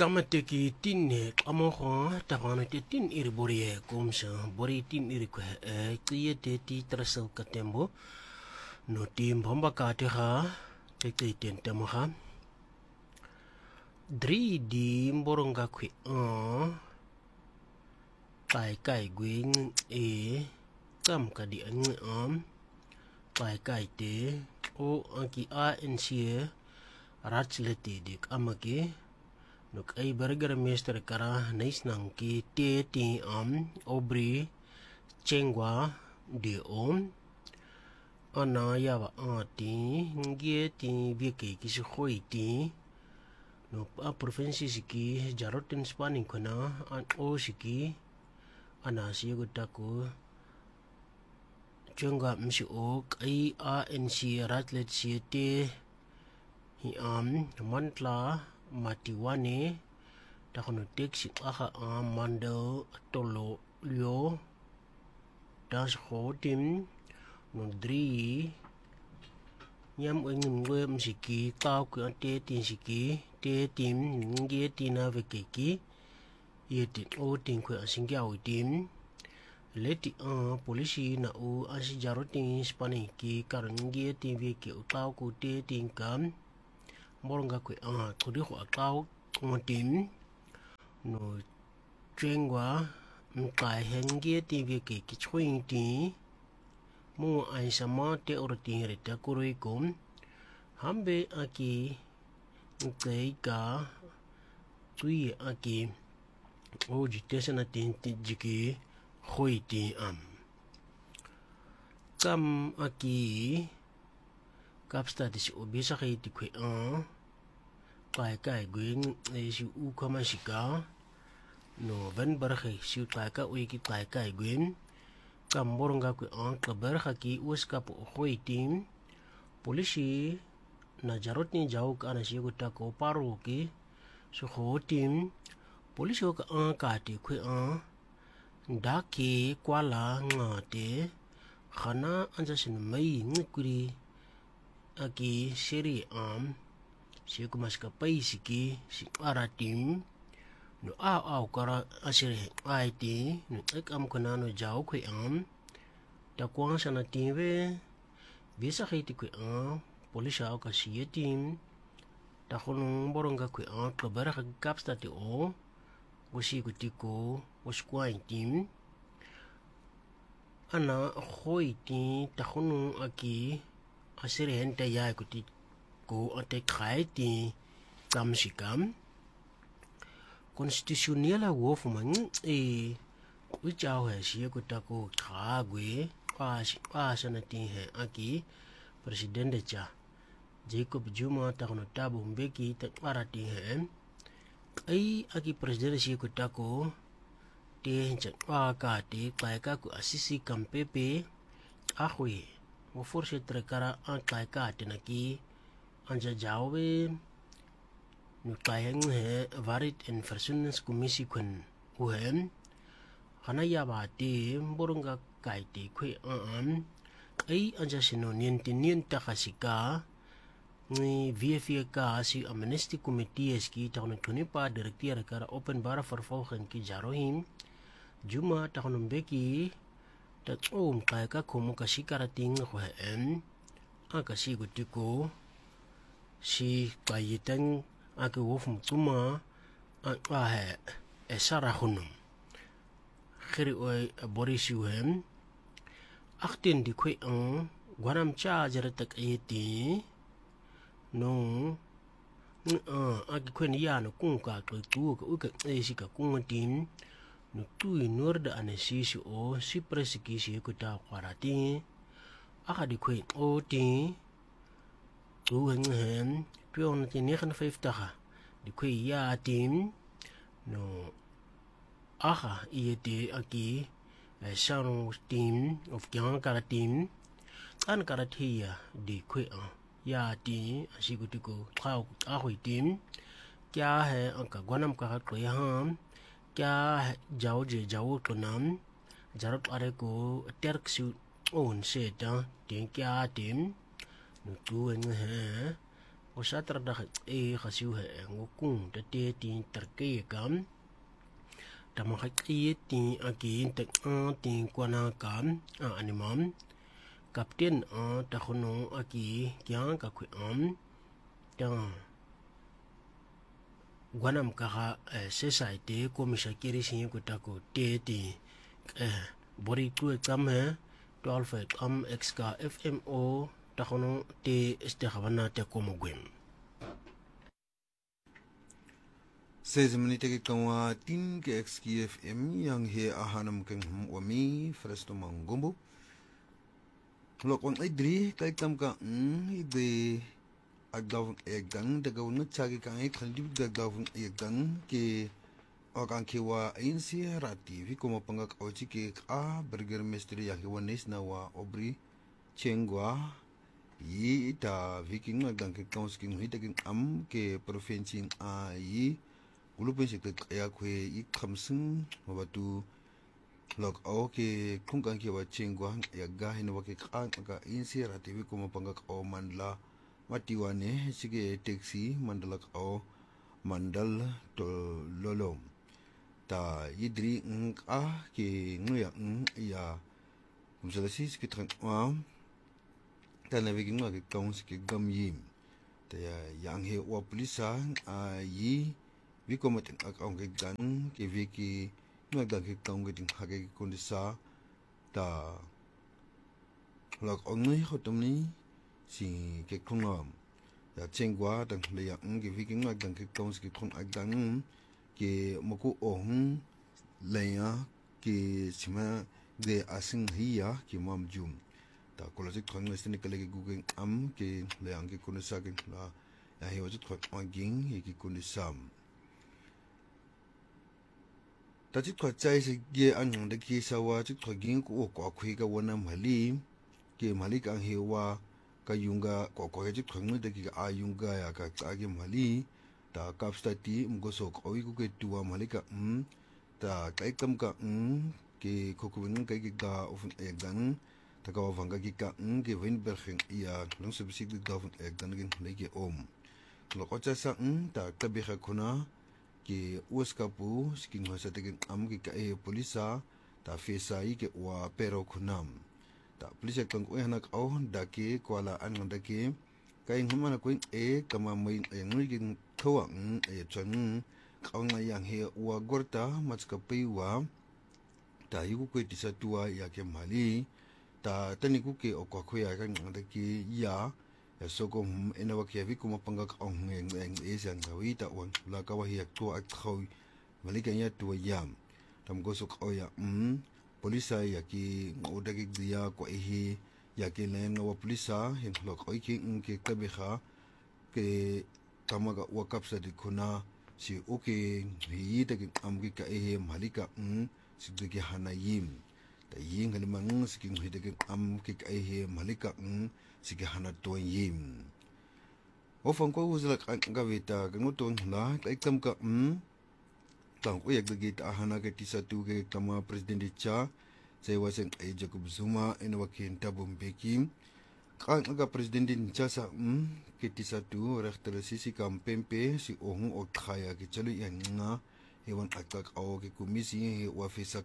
Kamateki tin kamoho takano te tin iri bori kumsa bori tin iri kwe kiye te ti trasel katembo no tim bomba kate ha te ten tamaha 3 di mboronga kwe kai gwing kam kadi kai te o anki ANC ratsleti dik amake nuk ay burgermeester kara nais nang ki te Aubrey Chengwa de ana yawa ati ngie ti bieke kisi khoi ti no a provinsi siki jarotin spanning kona an o siki ana sigo tako Chengwa msi o kai ANC ratlet siete hi mantla matiwane takono teksi aha mandel tolo lio das hotim no dri nyam ngwe msiki tau ku ante tin siki te tim nge tina vekeki yeti o tin ku asingi au tim leti polisi na u asijarotin spaniki karangi tin veke utau ku te tin kam moronga kwe kuri ho akau ngotim no Chengwa mkai hengie ti veke kichwing ti mo ai sama te orti reta kurui kum hambe aki mkai ka tui aki oji tesana tin jiki khoi ti kam aki kapsta dis obisa kai ti kwe kai gwing si u kama sika no van barge si ka wiki kai gwing kam boronga kwe kabarga ki uska po khoi tim polisi na jarotni jau ka na si ko ko paro ki so khotim polisi ka ka ti kwe ndaki kwala ngate khana anja sin mai ngkuri aki seri siku maska paisiki si aratim no au kara asire aiti no ekam kana no jau kwe ta kwang sana timbe bisa khiti kwe polisa ka sietim ta khono boronga kwe kabara ka kapsta ti o wosi kutiko woskwain tim ana khoiti ta khono aki asire henta ya kuti ko ate khai ti kamsikam constitutionela wof man wichao he sie ko tako khagwe sana ti he aki president cha Jacob Zuma ta kono tabu mbeki ta arati he ai aki president sie ko tako te ka te ka ku asisi kampepe ahwe mo forse trekara ka te naki anja jawe nu kayang he varit en versoeningscommissie kun uhem hana ya ba te boronga kai te kwe ai anja sino nien ta khasika ni VFA ka si amnesty committee ski ta no tuni pa directeur kara openbare vervolging ki jarohim Juma ta no beki ta kai ka komo ka sikarating ko aka si gutiko si kayitan ake wofum tuma he esara hunum khiri oi borisi wem aktin di kwe gwanam cha jaratak ayeti no ake kwen ya no kung ka tu ka uka esi ka kung tin no tui norda anesisi o si presikisi ko ta kwarati aka di kwe o ti tu hen 259 di kwe ya tim no aha iete aki sharong team of kyang karatim an karatia di kwe ya ti asigutiko khau ahoi tim kya hai anka gwanam ka kwe ham kya jawo tonam jarot are ko terksu on se ta tin kya tim no tu he o sa tra da e khasiu he ngokung te te tin terke kam ta ma khaki tin akin te tin kwana kam animam kapten ta khono aki kyang ka khu ta gwanam ka society ko misakiri sin ko ta ko te ti bori tu kam he 12 kam exka fmo ta khono te este khabana te ko mogwem 6 minute ke kawa tin ke XKFM yang he ahanam keng wami fresto mangumbu lokon idri kai tam ka ide agdav egdan de gawn chagi kan e khandi de gav egdan ke akan ke wa insi rati vi como pangak ochi ke a burger mystery ya ke wanis na wa obri chengwa yi ta viking agdan ke kausking hitaking am ke provinsi a yi ulupin si kaya kwe i kamsing mabatu log au ke kungkan ke wa chengwa ya gahin wa ke kan ka insi rativi kuma pangak au mandla matiwane sige taxi mandalak au mandal to lolo ta yidri a ke nguya ya kumsalasi sige tran ta naviging wa ke kaun sige gam yim ta yang he wa polisa a yi vi kommer til at omkring gangen, ke viki, nu er der ikke omkring den hakke kun det sa, der lok only hotomni, si ke kunam. Jeg tænker, den læger ke viki, nu er der ikke omkring kun at gangen, ke moko ohun læger, ke sima de asing hiya, ke mam jum. Der kolder sig trang næsten ikke lægge google am, ke læger ke kun det sa, ke la, jeg har også trådt omkring, ke kun det sammen. Ta chi thwa chai se ge an de ki sa wa chi thwa ging ko ko khwi ka wona mali ke mali ka he wa ka yunga ko ko chi thwa ngi de ki a yunga ya ka ta ge mali ta kap sta ti mgo so ko i ku ke tuwa mali ka ta kai kam ka ke ko ko ngi ka ki ga of e gan ta ka wa vanga ki ka ke wen bergen ya long se bisik de of e gan gen le ke lo ko cha sa ta ka bi kha khuna ke uskapu sking hosa tegen am ke ka e polisa ta fesa i ke wa pero khunam ta polisa kang o hanak au da ke kwala an da ke kai humana ko e kama mai e ngui ke thowa e chan kaung yang he wa gorta matska pe wa ta yu ko ti sa tua ya ke mali ta tani ku ke o ko ya ka da ke ya soko ena wa kia viku mapanga ka ong e san sawi ta wan la ka wa hiak tu ak khawi malika ya tu yam tam go sok o ya polisa ya ki ngoda ki dia ko e ya ki len wa polisa hin lo ko ki ke ka be kha ke tamaga wa kapsa di kuna si oke hi ta ki am ki ka e malika si de ki hana yim ta ying hal mang si ki hi de ki am ki ka e malika sige hana to yim ofan ko uzla ka vita nguton la kaikam ka tang ko yak de ta hana ke tisa tu ke kama president cha se wasen e Jacob Zuma en wakin tabum bekim kan aga president cha sa ke tisa tu rechter sisi kampempe si ohun o khaya ke chalu yan nga ewan akak aw ke komisi wa fisa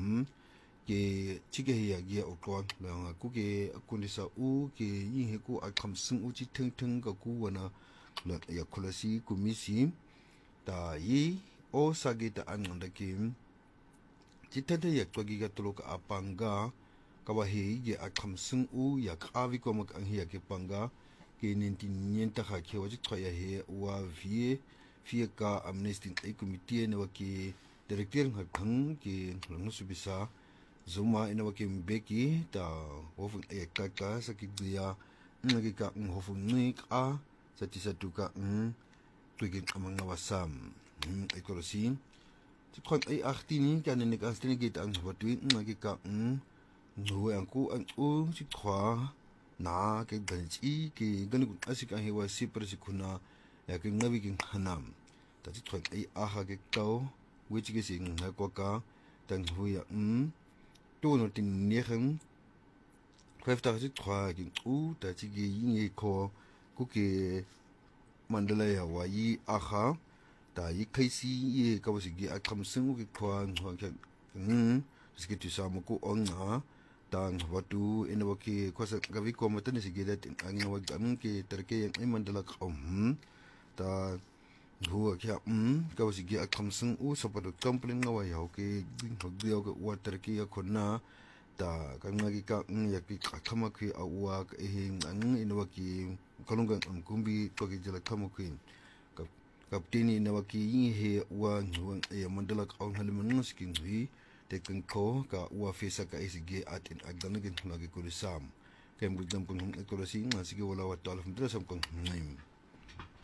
ke chike ya ge o kwa la ku ke kunisa u ke yin he ku akam sing u chi theng ka ku wana la ya kulasi komisi ta yi o sage ta an da ke chitade ya kwa gi ga tlo ka apanga ka wa he ge akam sing u ya ka vi ko mak an he ke panga ke nin ta kha ke wa chi ya he wa vie ka amnesty ai committee ne wa ke director ha khang ke lang su bisa Zuma ina wakim beki ta hofun e kaka sakit dia ngi ka hofun ni ka sa ti satu ka tuigin amang nawasam e korosi ti khon ai 18 ni kan ni ka stini git ang batwi ngi ka no ang ku ang u si khwa na ke ganchi ke gan ku asik ang hewa si persikuna ya ke ngawi king hanam ta ti khon ai aha ke tau which ke sing na ko ka tang huya tu no tin nehen kwefta si 3 king u ta chi ge yin e ko ku ke mandala ya wa yi aha ta yi kaisi ye ka wasigi akamsung ki kwa siki tu sama ko onga ta watu ina waki kwasa gavi ko matani sige dat ang wag ke terke yang mandala ka ta huwa kya ka wasigi akamsung sapado complain nga wa ya ke hogdio ka water ki akona ta kangagi ka ya ki kama ki awa ang ina waki kalungan kumbi ko ki jala kama ki kapteni ina waki he wa ya mandala ka ang haliman skin hui te kan ko ka wa fesa ka isige atin agdanagin lagi ko sam kem gudam kun ko sing sige wala wa 12 sam kun